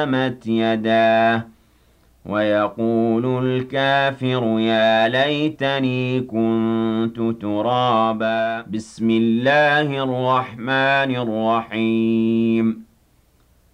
قامت يداه ويقول الكافر يا ليتني كنت ترابا. بسم الله الرحمن الرحيم